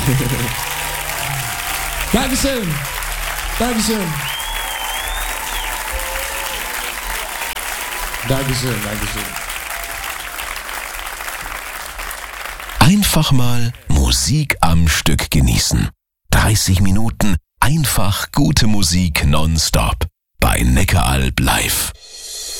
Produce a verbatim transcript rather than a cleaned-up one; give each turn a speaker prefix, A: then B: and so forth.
A: Dankeschön. Dankeschön. Dankeschön, Dankeschön.
B: Einfach mal Musik am Stück genießen. dreißig Minuten einfach gute Musik nonstop bei Neckaralb live.